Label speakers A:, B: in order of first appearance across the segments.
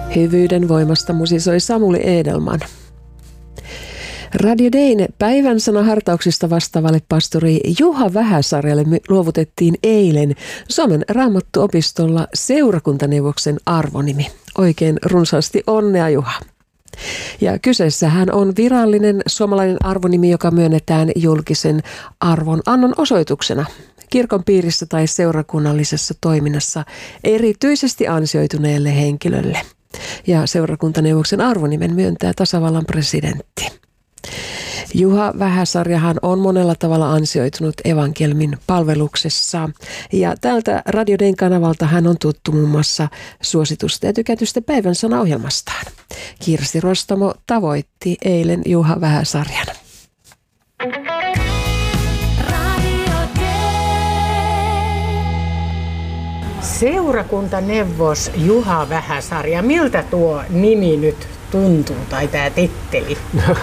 A: Hyvyyden voimasta musisoi Samuli Edelman. Radio Dayn päivän sanahartauksista vastaavalle pastori Juha Vähäsarjalle luovutettiin eilen Suomen Raamattuopistolla seurakuntaneuvoksen arvonimi. Oikein runsaasti onnea, Juha. Ja kyseessähän on virallinen suomalainen arvonimi, joka myönnetään julkisen arvonannon osoituksena kirkon piirissä tai seurakunnallisessa toiminnassa erityisesti ansioituneelle henkilölle. Ja seurakuntaneuvoksen arvonimen myöntää tasavallan presidentti. Juha Vähäsarjahan on monella tavalla ansioitunut evankelmin palveluksessa ja täältä Radio Dayn kanavalta hän on tuttu muun muassa suositusta ja tykätystä päivän sanaohjelmastaan. Kirsti Rostamo tavoitti eilen Juha Vähäsarjan.
B: Seurakuntaneuvos Juha Vähäsarja, miltä tuo nimi nyt tuntuu tai tämä titteli?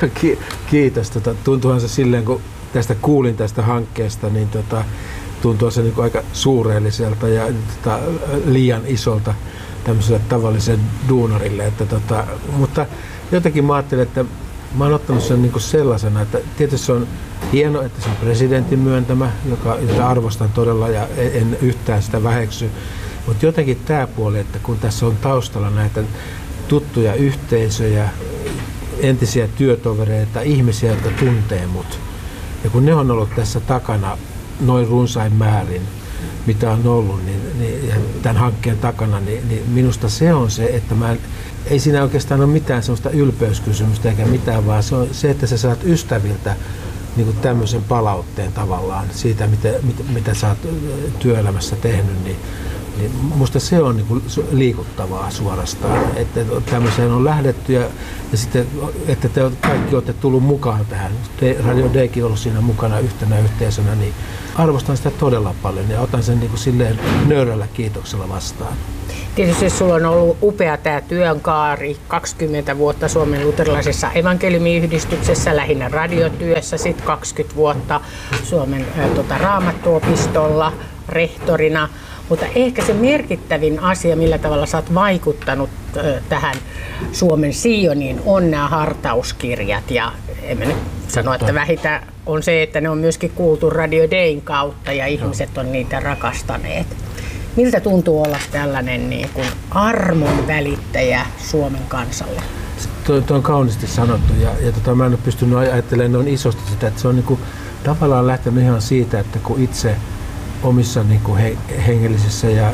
C: Kiitos. Tuntuuhan se silleen, kun kuulin tästä hankkeesta, niin tuntuu se niin aika suureelliselta ja liian isolta tämmöiselle tavalliselle duunarille. Mutta jotenkin mä ajattelin, että mä oon ottanut sen niin sellaisena, että tietysti se on hieno, että se on presidentin myöntämä, jota arvostan todella ja en yhtään sitä väheksy. Mutta jotenkin tämä puoli, että kun tässä on taustalla näitä tuttuja yhteisöjä, entisiä työtovereita, ihmisiä, jotka tuntee mut. Ja kun ne on ollut tässä takana noin runsain määrin, mitä on ollut, niin tämän hankkeen takana, niin minusta se on se, että ei siinä oikeastaan ole mitään sellaista ylpeyskysymystä eikä mitään, vaan se on se, että sä saat ystäviltä niin kuin tämmöisen palautteen tavallaan siitä, mitä sä oot työelämässä tehnyt, niin musta se on niin kuin liikuttavaa suorastaan, että tämmöiseen on lähdetty ja sitten, että te kaikki olette tullut mukaan tähän. Radio Daykin on ollut siinä mukana yhtenä yhteisönä, niin arvostan sitä todella paljon ja otan sen niin kuin silleen nöyrällä kiitoksella vastaan.
B: Tietysti sulla on ollut upea tämä työnkaari, 20 vuotta Suomen luterilaisessa evankeliumiyhdistyksessä, lähinnä radiotyössä, sitten 20 vuotta Suomen Raamattuopistolla rehtorina. Mutta ehkä se merkittävin asia, millä tavalla sä oot vaikuttanut tähän Suomen Sioniin, on nämä hartauskirjat. Ja en mä nyt sano, että vähitä on se, että ne on myöskin kuultu Radio Dayn kautta ja ihmiset on niitä rakastaneet. Miltä tuntuu olla tällainen niin kuin armon välittäjä Suomen kansalle?
C: Tuo on kauniisti sanottu ja mä en ole pystynyt ajattelemaan noin isosti sitä, että se on niin kuin tavallaan lähtenyt ihan siitä, että kun itse omissa niin kuin hengellisissä ja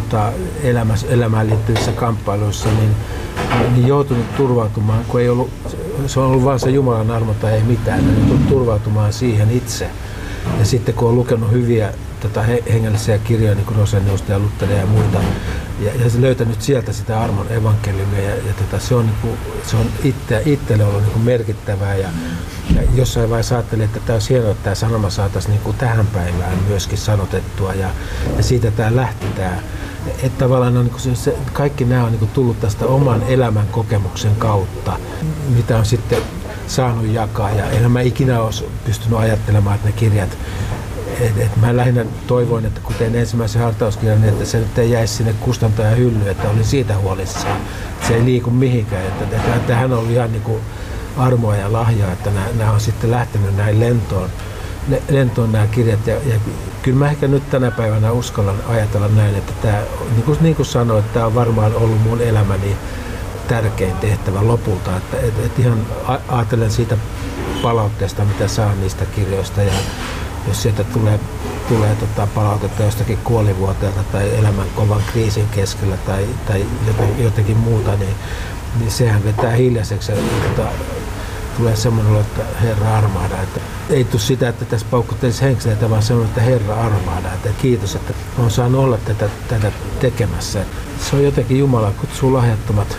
C: elämään liittyvissä kamppailuissa niin joutunut turvautumaan, kun ei ollut, se on ollut vain se Jumalan armo tai ei mitään, niin joutunut turvautumaan siihen itse. Ja sitten kun on lukenut hyviä hengellisiä kirjoja, niin kuin Roseniusta ja Lutheria ja muita, ja löytänyt sieltä sitä armon evankeliumia, ja se on, niin kuin, se on itselle ollut niin kuin merkittävää. Ja jossain vaiheessa ajattelin, että tämä olisi hienoa, että tämä sanoma saataisiin niin kuin tähän päivään myöskin sanotettua, ja siitä tämä lähti tämä. Että tavallaan on, niin kuin kaikki nämä on niin kuin tullut tästä oman elämän kokemuksen kautta, mitä on sitten saanut jakaa, ja enhän mä ikinä olisi pystynyt ajattelemaan, että ne kirjat, mä lähinnä toivoin, että kun tein ensimmäisen hartauskirjan, niin että se nyt ei jäisi sinne kustantajan hyllyyn, että olin siitä huolissaan. Se ei liiku mihinkään. Tämähän on ihan niin kuin armoa ja lahjaa, että nämä on sitten lähtenyt näin lentoon nämä kirjat. Ja kyllä mä ehkä nyt tänä päivänä uskallan ajatella näin, että tämä, niin kuin sanoin, että tämä on varmaan ollut mun elämäni tärkein tehtävä lopulta. Että ihan ajattelen siitä palautteesta, mitä saan niistä kirjoista. Ja jos sieltä tulee palautetta jostakin kuolivuoteelta tai elämän kovan kriisin keskellä tai jotenkin muuta, niin sehän vetää hiljaiseksi ja tulee semmoinen olo, että Herra armahda. Että ei tule sitä, että tässä paukuttelisi henkseleitä, vaan semmoinen, että Herra armahda. Että kiitos, että olen saanut olla tätä tekemässä. Se on jotenkin Jumala kutsuu lahjattomat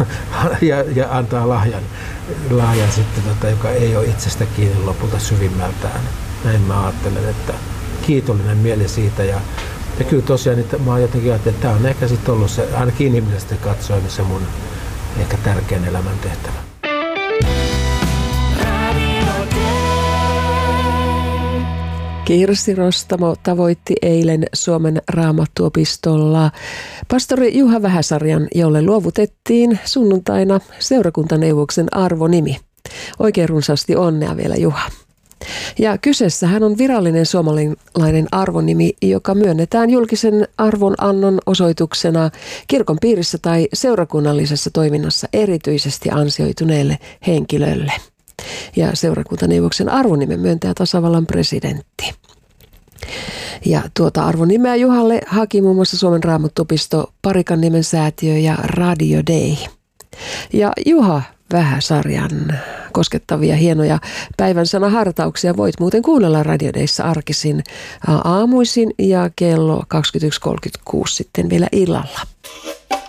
C: ja antaa lahjan sitten, joka ei ole itsestä kiinni lopulta syvimmältään. Näin mä ajattelen, että kiitollinen mieli siitä ja kyllä tosiaan mä jotenkin ajattelin, että tämä on ehkä sitten ollut se, ainakin inhimillisesti katsoen, se mun ehkä tärkein elämäntehtävä.
A: Kirsi Rostamo tavoitti eilen Suomen Raamattuopistolla pastori Juha Vähäsarjan, jolle luovutettiin sunnuntaina seurakuntaneuvoksen arvonimi. Oikein runsaasti onnea vielä, Juha. Ja kyseessähän on virallinen suomalainen arvonimi, joka myönnetään julkisen arvonannon osoituksena kirkon piirissä tai seurakunnallisessa toiminnassa erityisesti ansioituneelle henkilölle. Ja seurakuntaneuvoksen arvonimen myöntää tasavallan presidentti. Ja tuota arvonimeä Juhalle haki muun muassa Suomen Raamattuopisto, Parikanniemen säätiö ja Radio Day. Ja Juha Vähäsarjan koskettavia hienoja päivän sanahartauksia voit muuten kuunnella Radio Dayssa arkisin aamuisin ja kello 21.36 sitten vielä illalla.